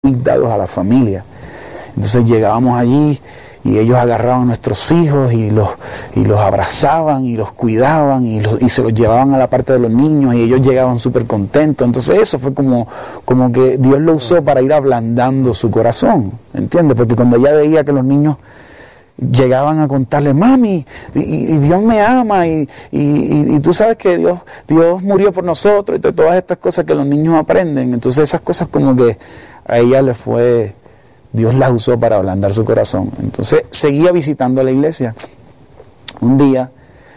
dados a la familia. Entonces llegábamos allí y ellos agarraban a nuestros hijos y los abrazaban y los cuidaban y se los llevaban a la parte de los niños y ellos llegaban súper contentos. Entonces eso fue como que Dios lo usó para ir ablandando su corazón, ¿entiendes? Porque cuando ella veía que los niños llegaban a contarle, mami, y Dios me ama y tú sabes que Dios murió por nosotros y todas estas cosas que los niños aprenden. Entonces esas cosas como que a ella Dios las usó para ablandar su corazón. Entonces seguía visitando la iglesia. Un día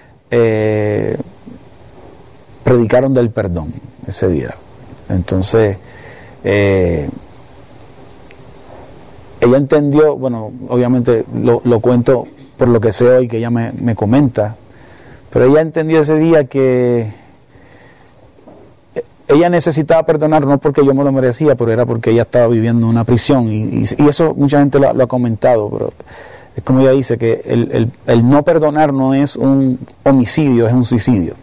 predicaron del perdón ese día. Entonces ella entendió, bueno, obviamente lo cuento por lo que sé hoy, que ella me comenta, pero ella entendió ese día que ella necesitaba perdonar, no porque yo me lo merecía, pero era porque ella estaba viviendo en una prisión, y eso mucha gente lo ha comentado, pero es como ella dice, que el no perdonar no es un homicidio, es un suicidio.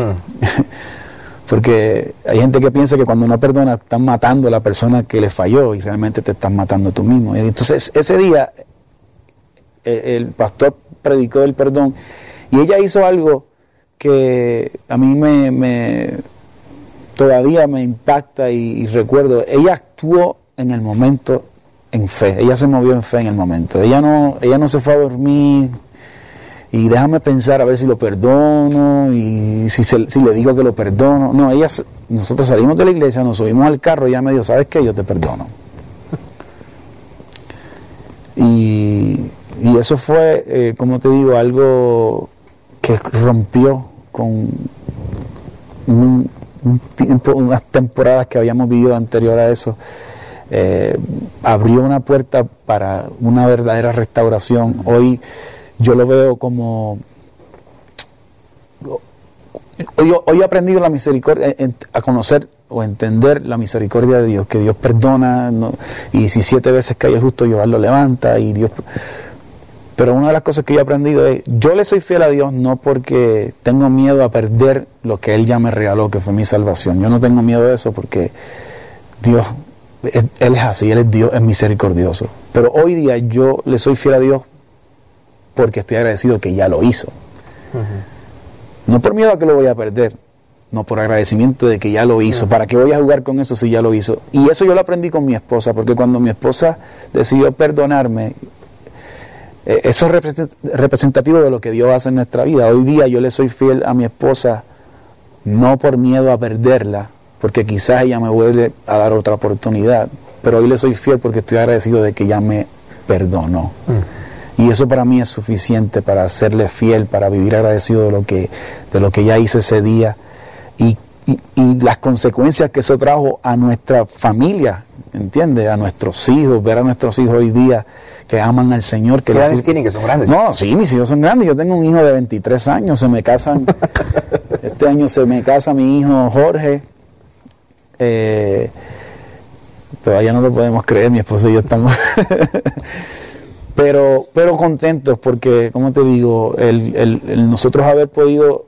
Porque hay gente que piensa que cuando no perdona están matando a la persona que le falló y realmente te estás matando tú mismo. Entonces ese día el pastor predicó el perdón y ella hizo algo que a mí todavía me impacta y recuerdo. Ella actuó en el momento en fe, ella se movió en fe en el momento. Ella no se fue a dormir y déjame pensar a ver si lo perdono y si le digo que lo perdono. No, nosotros salimos de la iglesia, nos subimos al carro y ella me dijo, ¿sabes qué? Yo te perdono. Y eso fue, como te digo, algo que rompió con unas temporadas que habíamos vivido anterior a eso. Abrió una puerta para una verdadera restauración. Hoy yo lo veo como... Hoy he aprendido la misericordia, a conocer o entender la misericordia de Dios, que Dios perdona, ¿no? Y si 7 veces cae el justo, Jehová lo levanta, y Dios... Pero una de las cosas que yo he aprendido es, yo le soy fiel a Dios no porque tengo miedo a perder lo que Él ya me regaló, que fue mi salvación. Yo no tengo miedo de eso porque Dios, Él es así, Él es Dios, es misericordioso. Pero hoy día yo le soy fiel a Dios porque estoy agradecido que ya lo hizo. No por miedo a que lo voy a perder, no, por agradecimiento de que ya lo hizo. ¿Para qué voy a jugar con eso si ya lo hizo? Y eso yo lo aprendí con mi esposa, porque cuando mi esposa decidió perdonarme, eso es representativo de lo que Dios hace en nuestra vida. Hoy día yo le soy fiel a mi esposa no por miedo a perderla, porque quizás ella me vuelve a dar otra oportunidad, pero hoy le soy fiel porque estoy agradecido de que ella me perdonó. Y eso para mí es suficiente para serle fiel, para vivir agradecido de lo que ella hizo ese día y las consecuencias que eso trajo a nuestra familia, ¿entiendes? A nuestros hijos, ver a nuestros hijos hoy día que aman al Señor. ¿Qué edades tienen, que son grandes? No, sí, mis hijos son grandes. Yo tengo un hijo de 23 años, se me casan, este año se me casa mi hijo Jorge. Todavía no lo podemos creer, mi esposo y yo estamos... pero contentos porque, como te digo, nosotros haber podido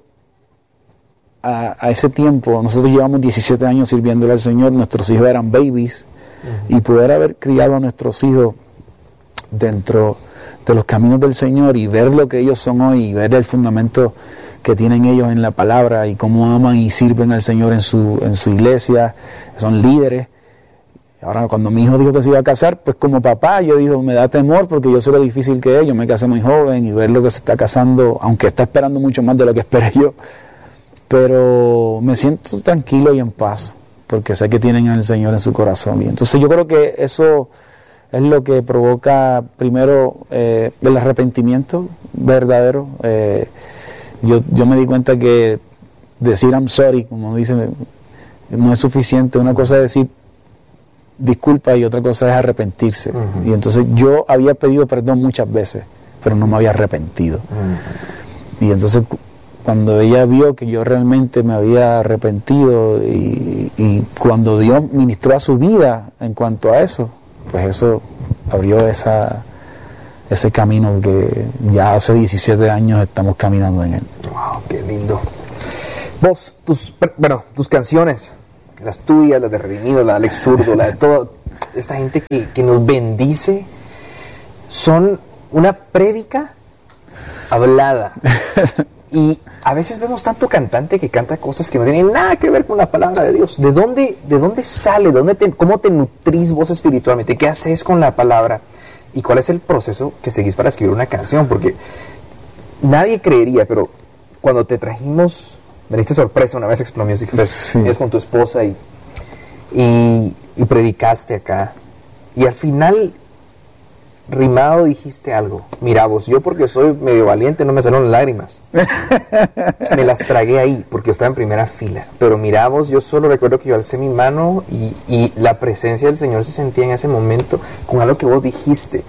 a ese tiempo, nosotros llevamos 17 años sirviéndole al Señor, nuestros hijos eran babies, y poder haber criado a nuestros hijos dentro de los caminos del Señor y ver lo que ellos son hoy y ver el fundamento que tienen ellos en la palabra y cómo aman y sirven al Señor en su iglesia, son líderes. Ahora cuando mi hijo dijo que se iba a casar, pues como papá yo digo, me da temor porque yo soy lo difícil que es, yo me casé muy joven y ver lo que se está casando, aunque está esperando mucho más de lo que esperé yo, pero me siento tranquilo y en paz porque sé que tienen al Señor en su corazón. Y entonces yo creo que eso es lo que provoca primero el arrepentimiento verdadero. Yo me di cuenta que decir I'm sorry, como dicen, no es suficiente. Una cosa es decir disculpa y otra cosa es arrepentirse. Y entonces yo había pedido perdón muchas veces, pero no me había arrepentido. Y entonces cuando ella vio que yo realmente me había arrepentido y cuando Dios ministró a su vida en cuanto a eso, pues eso abrió ese camino que ya hace 17 años estamos caminando en él. Wow, qué lindo. Vos, tus canciones, las tuyas, las de Redimido, la de Alex Zurdo, la de todo, esta gente que nos bendice, son una prédica hablada. Y a veces vemos tanto cantante que canta cosas que no tienen nada que ver con la palabra de Dios. ¿De dónde sale? ¿Cómo te nutrís vos espiritualmente? ¿Qué haces con la palabra? ¿Y cuál es el proceso que seguís para escribir una canción? Porque nadie creería, pero cuando te trajimos, me diste sorpresa una vez Explore Music Fest, Sí. ibas con tu esposa y predicaste acá. Y al final, rimado, dijiste algo. Mira vos, yo porque soy medio valiente no me salieron lágrimas. Me las tragué ahí porque yo estaba en primera fila. Pero mira vos, yo solo recuerdo que yo alcé mi mano y la presencia del Señor se sentía en ese momento con algo que vos dijiste.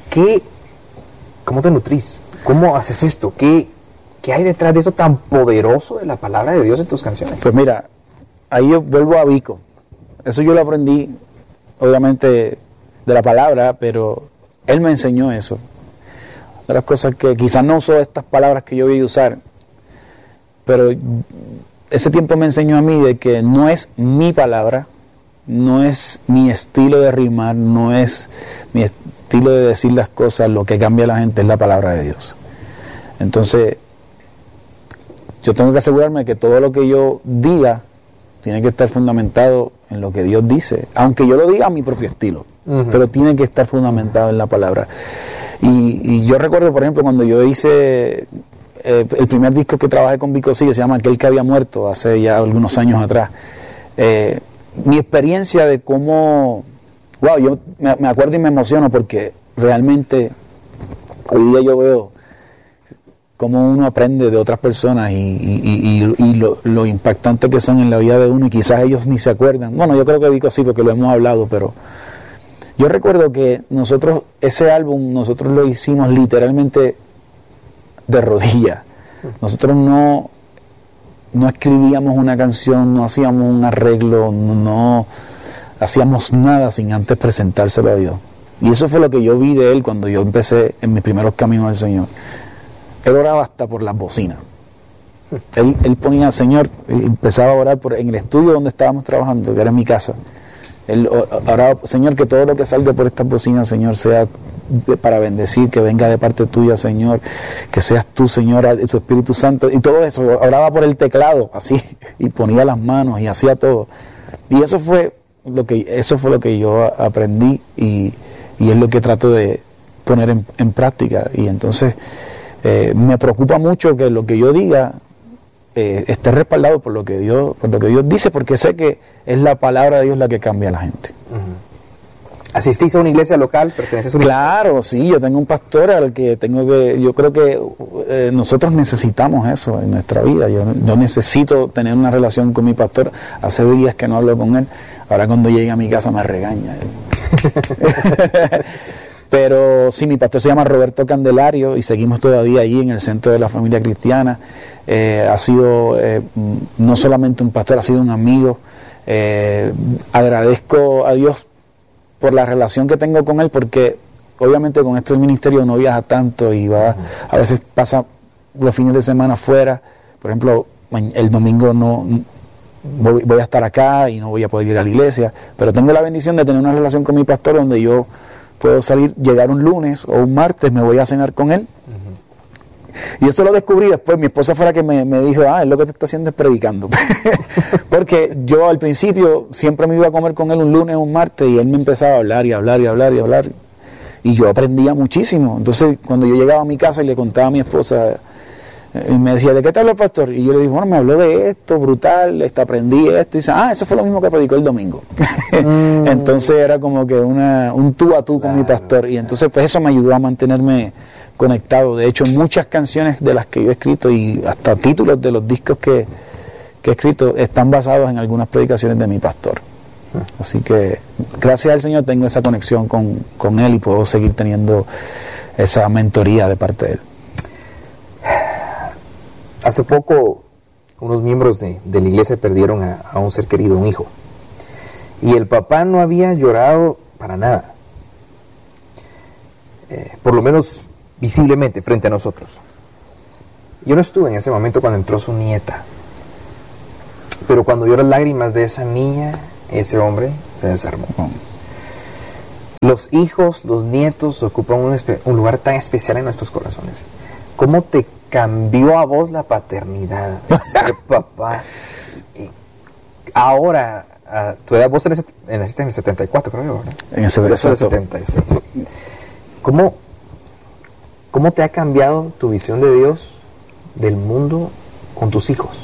¿Cómo te nutrís? ¿Cómo haces esto? ¿Qué hay detrás de eso tan poderoso de la palabra de Dios en tus canciones? Pues mira, ahí yo vuelvo a Vico. Eso yo lo aprendí, obviamente, de la palabra, pero él me enseñó eso. De las cosas que quizás no uso estas palabras que yo voy a usar, pero ese tiempo me enseñó a mí de que no es mi palabra, no es mi estilo de rimar, no es mi estilo de decir las cosas, lo que cambia a la gente es la palabra de Dios. Entonces, yo tengo que asegurarme que todo lo que yo diga tiene que estar fundamentado en lo que Dios dice, aunque yo lo diga a mi propio estilo, pero tiene que estar fundamentado en la palabra. Y yo recuerdo, por ejemplo, cuando yo hice el primer disco que trabajé con Vico, sí, que se llama Aquel que había muerto, hace ya algunos años atrás, mi experiencia de cómo, wow, yo me acuerdo y me emociono porque realmente hoy día yo veo cómo uno aprende de otras personas y lo impactante que son en la vida de uno, y quizás ellos ni se acuerdan. Bueno, yo creo que Vico sí, porque lo hemos hablado, pero yo recuerdo que nosotros, ese álbum, nosotros lo hicimos literalmente de rodillas. Nosotros no escribíamos una canción, no hacíamos un arreglo, no hacíamos nada sin antes presentárselo a Dios. Y eso fue lo que yo vi de él cuando yo empecé en mis primeros caminos al Señor. Él oraba hasta por las bocinas. Él ponía, Señor, empezaba a orar en el estudio donde estábamos trabajando, que era en mi casa. Él oraba, Señor, que todo lo que salga por estas bocinas, Señor, sea para bendecir, que venga de parte tuya, Señor, que seas tú, Señor, tu Espíritu Santo, y todo eso. Oraba por el teclado, así, y ponía las manos y hacía todo. Y eso fue lo que yo aprendí y es lo que trato de poner en práctica. Y entonces me preocupa mucho que lo que yo diga esté respaldado por lo que Dios dice, porque sé que es la palabra de Dios la que cambia a la gente. ¿Asistís a una iglesia local? ¿Perteneces a una Claro, sí, yo tengo un pastor al que yo creo que nosotros necesitamos eso en nuestra vida. Yo necesito tener una relación con mi pastor. Hace días que no hablo con él. Ahora cuando llegue a mi casa me regaña. Pero sí, mi pastor se llama Roberto Candelario y seguimos todavía ahí en el centro de la familia cristiana. Ha sido no solamente un pastor, ha sido un amigo. Agradezco a Dios por la relación que tengo con él, porque obviamente con esto del ministerio uno viaja tanto y a veces pasa los fines de semana fuera. Por ejemplo, el domingo voy a estar acá y no voy a poder ir a la iglesia, pero tengo la bendición de tener una relación con mi pastor donde yo puedo llegar un lunes o un martes, me voy a cenar con él. Y eso lo descubrí después. Mi esposa fue la que me dijo, él lo que te está haciendo es predicando. Porque yo al principio siempre me iba a comer con él un lunes o un martes y él me empezaba a hablar y hablar y hablar y hablar. Y yo aprendía muchísimo. Entonces cuando yo llegaba a mi casa y le contaba a mi esposa, y me decía, ¿de qué te habló el pastor? Y yo le dije, bueno, me habló de esto, brutal, aprendí esto. Y dice, eso fue lo mismo que predicó el domingo. Entonces era como que un tú a tú con mi pastor. Y entonces pues eso me ayudó a mantenerme conectado. De hecho, muchas canciones de las que yo he escrito y hasta títulos de los discos que he escrito están basados en algunas predicaciones de mi pastor. Así que gracias al Señor tengo esa conexión con él y puedo seguir teniendo esa mentoría de parte de él. Hace poco unos miembros de la iglesia perdieron a un ser querido, un hijo. Y el papá no había llorado para nada. Por lo menos visiblemente frente a nosotros. Yo no estuve en ese momento cuando entró su nieta. Pero cuando vio las lágrimas de esa niña, ese hombre se desarmó. Los hijos, los nietos ocupan un lugar tan especial en nuestros corazones. ¿Cómo te cambió a vos la paternidad, ser papá? Y ahora, a tu edad, vos naciste en el 74, creo yo, ¿verdad? En el 76. ¿Cómo te ha cambiado tu visión de Dios, del mundo, con tus hijos?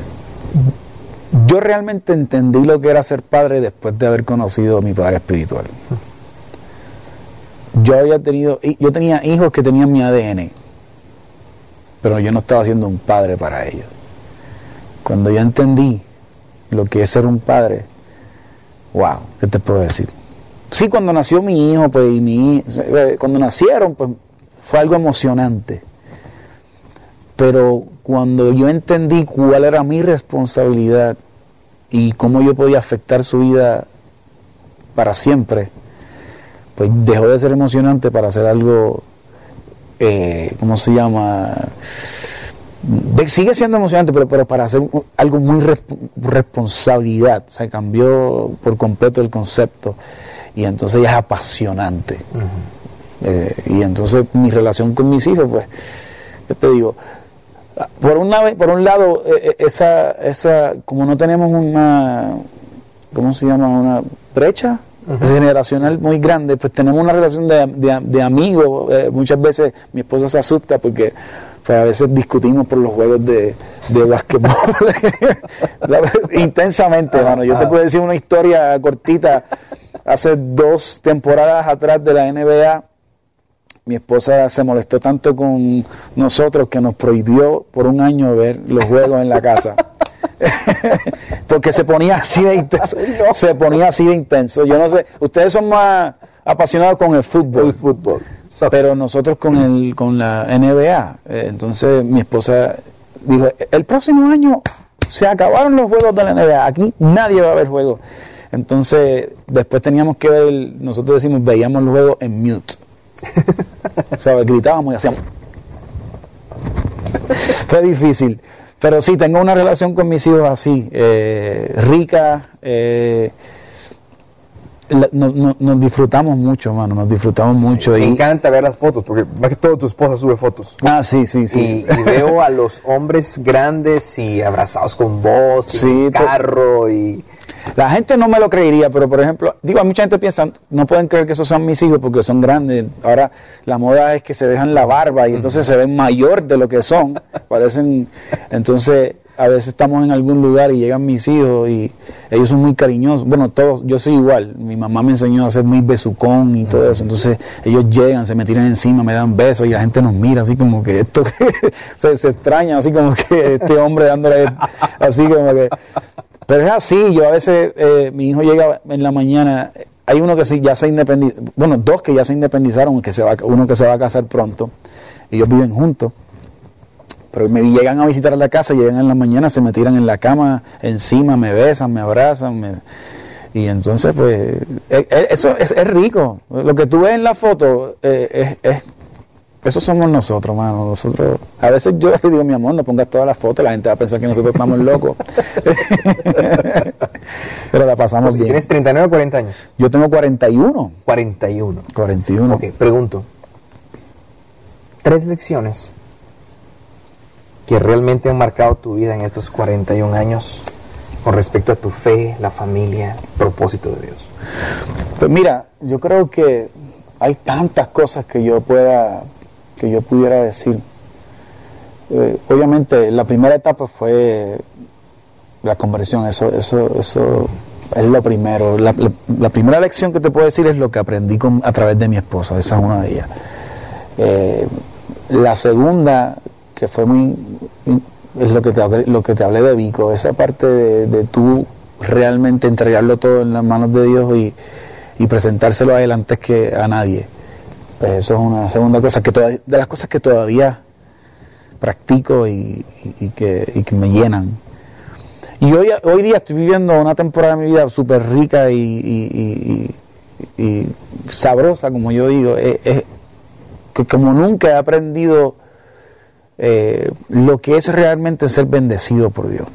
Yo realmente entendí lo que era ser padre después de haber conocido a mi padre espiritual. Yo tenía hijos que tenían mi ADN, pero yo no estaba siendo un padre para ellos. Cuando yo entendí lo que es ser un padre, wow, ¿qué te puedo decir? Sí, cuando nació mi hijo, pues, cuando nacieron, pues, fue algo emocionante. Pero cuando yo entendí cuál era mi responsabilidad y cómo yo podía afectar su vida para siempre, pues dejó de ser emocionante para hacer algo, ¿cómo se llama? Sigue siendo emocionante, pero para hacer algo muy responsabilidad. Se cambió por completo el concepto y entonces ya es apasionante. Y entonces mi relación con mis hijos, pues, ¿qué te digo? Por un lado, esa como no tenemos una, ¿cómo se llama? Una brecha generacional muy grande, pues tenemos una relación de amigos. Muchas veces mi esposa se asusta porque pues, a veces discutimos por los juegos de basquetbol intensamente, mano. Yo te puedo decir una historia cortita. Hace 2 temporadas atrás de la NBA, mi esposa se molestó tanto con nosotros que nos prohibió por 1 año ver los juegos en la casa. Porque se ponía así de intenso. Se ponía así de intenso. Yo no sé, ustedes son más apasionados con el fútbol. Pero nosotros con la NBA. Entonces mi esposa dijo, el próximo año se acabaron los juegos de la NBA. Aquí nadie va a ver juegos. Entonces después teníamos que ver, nosotros decimos, veíamos los juegos en mute. O sea, gritábamos y hacíamos. Fue difícil. Pero sí, tengo una relación con mis hijos así, rica. Nos disfrutamos mucho, mano, nos disfrutamos mucho. Me encanta ver las fotos, porque más que todo tu esposa sube fotos. Ah, sí. Y veo a los hombres grandes y abrazados con vos, y un carro y... La gente no me lo creería, pero por ejemplo, digo, mucha gente piensa, no pueden creer que esos son mis hijos porque son grandes. Ahora la moda es que se dejan la barba y entonces se ven mayor de lo que son, parecen. Entonces a veces estamos en algún lugar y llegan mis hijos y ellos son muy cariñosos. Bueno, todos, yo soy igual. Mi mamá me enseñó a ser muy besucón y todo eso. Entonces ellos llegan, se me tiran encima, me dan besos y la gente nos mira así como que esto se extraña, así como que este hombre dándole así como que. Pero es así, yo a veces, mi hijo llega en la mañana, hay uno que sí ya se independizó, bueno, 2 que ya se independizaron, uno que se va a casar pronto, ellos viven juntos, pero me llegan a visitar a la casa, llegan en la mañana, se me tiran en la cama, encima, me besan, me abrazan, y entonces pues, eso es rico, lo que tú ves en la foto eso somos nosotros, mano. Nosotros, a veces yo le digo, mi amor, no pongas todas las fotos, la gente va a pensar que nosotros estamos locos. Pero la pasamos bien. ¿Tienes 39 o 40 años? Yo tengo 41. 41. Ok, pregunto. 3 lecciones que realmente han marcado tu vida en estos 41 años con respecto a tu fe, la familia, propósito de Dios. Pues mira, yo creo que hay tantas cosas que yo pudiera decir. Obviamente la primera etapa fue la conversión, eso es lo primero. La primera lección que te puedo decir es lo que aprendí a través de mi esposa, esa es una de ellas. La segunda, que fue es lo que te hablé de Vico, esa parte de tú realmente entregarlo todo en las manos de Dios y presentárselo a Él antes que a nadie. Pues eso es una segunda cosa, de las cosas que todavía practico y que me llenan. Y hoy día estoy viviendo una temporada de mi vida súper rica y sabrosa, como yo digo, que como nunca he aprendido lo que es realmente ser bendecido por Dios.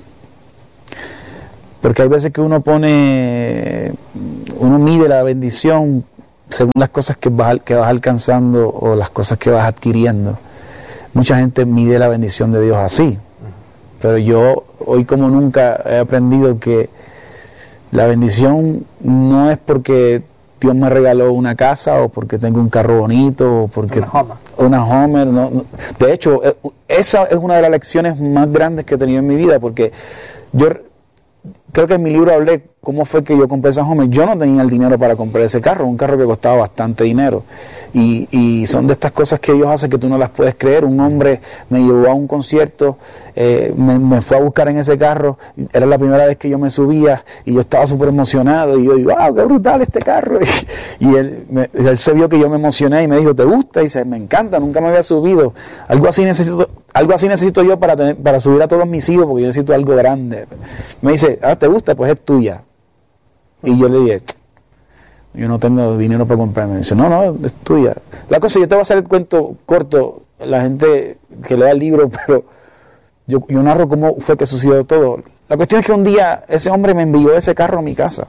Porque hay veces que uno mide la bendición según las cosas que vas alcanzando o las cosas que vas adquiriendo, mucha gente mide la bendición de Dios así. Pero yo hoy como nunca he aprendido que la bendición no es porque Dios me regaló una casa o porque tengo un carro bonito o porque una Homer. No. De hecho, esa es una de las lecciones más grandes que he tenido en mi vida, porque yo creo que en mi libro hablé cómo fue que yo compré esa Homer. Yo no tenía el dinero para comprar ese carro, un carro que costaba bastante dinero. Y son de estas cosas que Dios hace que tú no las puedes creer. Un hombre me llevó a un concierto, me fue a buscar en ese carro, era la primera vez que yo me subía y yo estaba súper emocionado y yo digo, ¡wow, qué brutal este carro! Y él se vio que yo me emocioné y me dijo, ¿te gusta? Y dice, me encanta, nunca me había subido. Algo así necesito yo para subir a todos mis hijos, porque yo necesito algo grande. Me dice, ¿te gusta? Pues es tuya. Y yo le dije, yo no tengo dinero para comprarme. Me dice, no, es tuya. La cosa, yo te voy a hacer el cuento corto, la gente que lea el libro, pero yo narro cómo fue que sucedió todo. La cuestión es que un día ese hombre me envió ese carro a mi casa.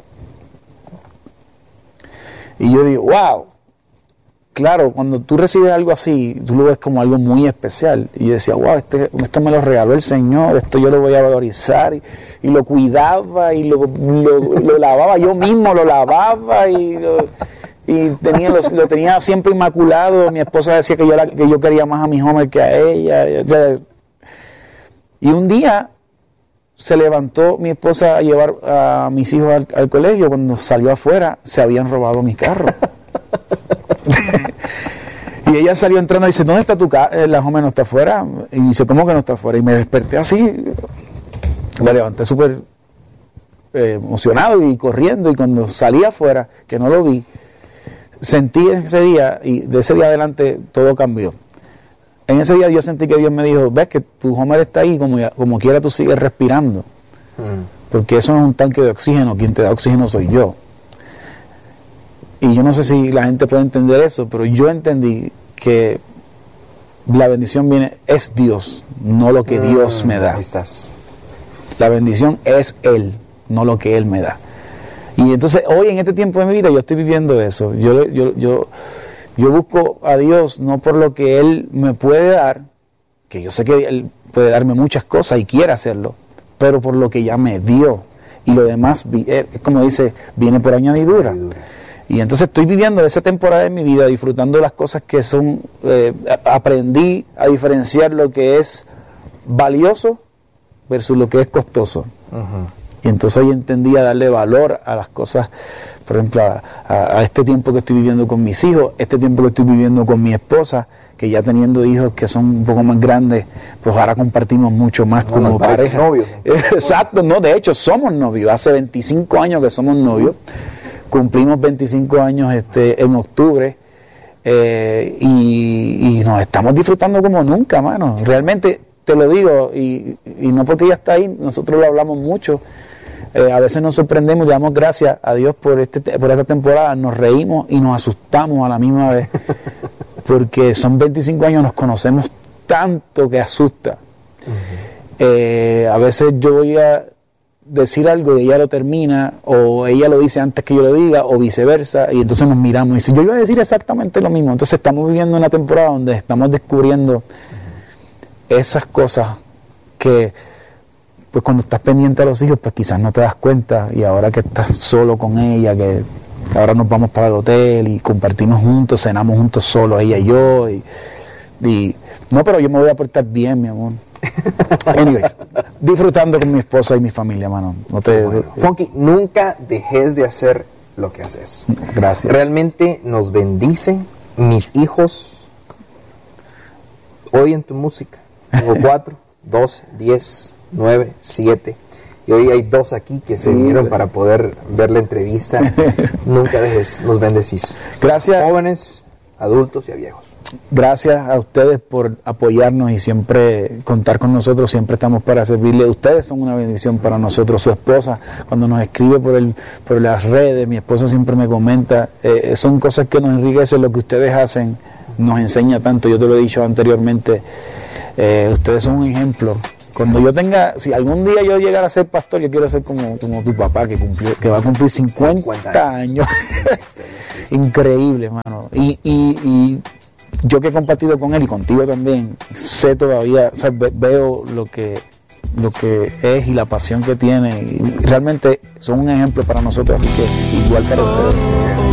Y yo digo, wow. Claro, cuando tú recibes algo así, tú lo ves como algo muy especial. Y yo decía, wow, esto me lo regaló el Señor, esto yo lo voy a valorizar. Y lo cuidaba y lo lavaba, yo mismo lo lavaba y lo tenía siempre inmaculado. Mi esposa decía que yo quería más a mi Homer que a ella. Y un día se levantó mi esposa a llevar a mis hijos al colegio. Cuando salió afuera, se habían robado mi carro. Y ella salió entrando y dice, ¿dónde está tu carro? La Homer no está afuera. Y dice, ¿cómo que no está afuera? Y me desperté así, me levanté súper emocionado y corriendo, y cuando salí afuera, que no lo vi, sentí ese día, y de ese día adelante todo cambió. En ese día yo sentí que Dios me dijo, ves que tu Homer está ahí, como quiera tú sigues respirando, porque eso no es un tanque de oxígeno, quien te da oxígeno soy yo. Y yo no sé si la gente puede entender eso, pero yo entendí que la bendición es Dios, no lo que Dios me da. Ahí estás. La bendición es Él, no lo que Él me da. Y entonces hoy en este tiempo de mi vida yo estoy viviendo eso. Yo busco a Dios no por lo que Él me puede dar, que yo sé que Él puede darme muchas cosas y quiere hacerlo, pero por lo que ya me dio. Y lo demás, como dice, viene por añadidura. Y entonces estoy viviendo esa temporada de mi vida, disfrutando las cosas que son, aprendí a diferenciar lo que es valioso versus lo que es costoso. Y entonces ahí entendí a darle valor a las cosas, por ejemplo, a este tiempo que estoy viviendo con mis hijos, este tiempo que estoy viviendo con mi esposa, que ya teniendo hijos que son un poco más grandes, pues ahora compartimos mucho más como pareja. Novios. Exacto, no, de hecho somos novios, hace 25 años que somos novios. Cumplimos 25 años en octubre, y nos estamos disfrutando como nunca, mano. Realmente te lo digo, y no porque ella está ahí, nosotros lo hablamos mucho. A veces nos sorprendemos y damos gracias a Dios por esta temporada, nos reímos y nos asustamos a la misma vez, porque son 25 años, nos conocemos tanto que asusta. A veces yo voy a decir algo y ella lo termina, o ella lo dice antes que yo lo diga, o viceversa, y entonces nos miramos y dice, yo iba a decir exactamente lo mismo. Entonces estamos viviendo una temporada donde estamos descubriendo esas cosas que, pues cuando estás pendiente a los hijos, pues quizás no te das cuenta, y ahora que estás solo con ella, que ahora nos vamos para el hotel y compartimos juntos, cenamos juntos solos, ella y yo, y no, pero yo me voy a portar bien, mi amor. Anyways, disfrutando con mi esposa y mi familia, mano. Funky, nunca dejes de hacer lo que haces. Gracias. Realmente nos bendice. Mis hijos oyen tu música. Tengo 4, 12, 10, 9, 7. Y hoy hay 2 aquí que se vinieron para poder ver la entrevista. Nunca dejes, nos bendecís. Gracias. Jóvenes, adultos y a viejos. Gracias a ustedes por apoyarnos y siempre contar con nosotros, siempre estamos para servirle. Ustedes son una bendición para nosotros. Su esposa, cuando nos escribe por las redes, mi esposa siempre me comenta, son cosas que nos enriquecen, lo que ustedes hacen nos enseña tanto. Yo te lo he dicho anteriormente, ustedes son un ejemplo Cuando yo tenga, si algún día yo llegara a ser pastor, yo quiero ser como tu papá, que va a cumplir 50 años. Increíble, hermano. Y yo que he compartido con él y contigo también, sé todavía, o sea, veo lo que es y la pasión que tiene. Y realmente son un ejemplo para nosotros, así que igual para ustedes.